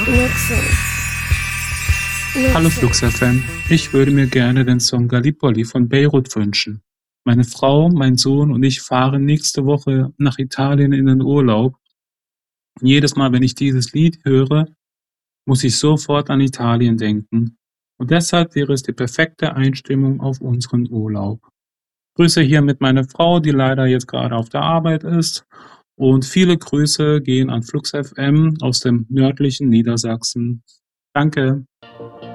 Hallo Flux FM. Ich würde mir gerne den Song Gallipoli von Beirut wünschen. Meine Frau, mein Sohn und ich fahren nächste Woche nach Italien in den Urlaub. Und jedes Mal, wenn ich dieses Lied höre, muss ich sofort an Italien denken. Und deshalb wäre es die perfekte Einstimmung auf unseren Urlaub. Grüße hier mit meiner Frau, die leider jetzt gerade auf der Arbeit ist. Und viele Grüße gehen an Flux FM aus dem nördlichen Niedersachsen. Danke.